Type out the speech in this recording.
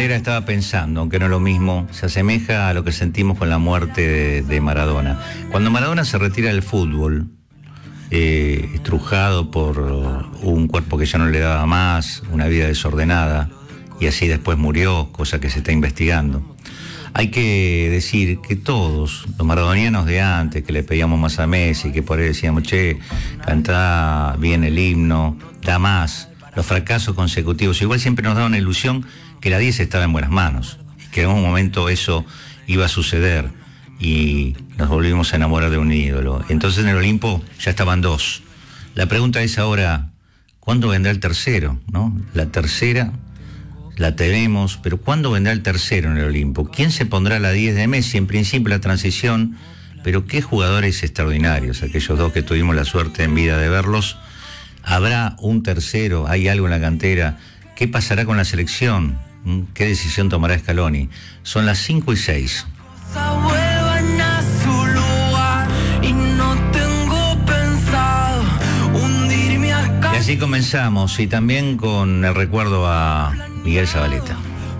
manera estaba pensando, aunque no es lo mismo, se asemeja a lo que sentimos con la muerte de Maradona. Cuando Maradona se retira del fútbol, estrujado por un cuerpo que ya no le daba más, una vida desordenada, y así después murió, cosa que se está investigando. Hay que decir que todos, los maradonianos de antes, que le pedíamos más a Messi, que por ahí decíamos, che, cantá bien el himno, da más, los fracasos consecutivos, igual siempre nos daba una ilusión que la 10 estaba en buenas manos, que en un momento eso iba a suceder y nos volvimos a enamorar de un ídolo. Entonces en el Olimpo ya estaban dos. La pregunta es ahora, ¿cuándo vendrá el tercero? ¿No? La tercera la tenemos, pero ¿cuándo vendrá el tercero en el Olimpo? ¿Quién se pondrá la 10 de Messi? En principio la transición, pero qué jugadores extraordinarios, aquellos dos que tuvimos la suerte en vida de verlos. ¿Habrá un tercero? ¿Hay algo en la cantera? ¿Qué pasará con la selección? ¿Qué decisión tomará Scaloni? Son las 5:06. Y así comenzamos, y también con el recuerdo a Miguel Zabaleta.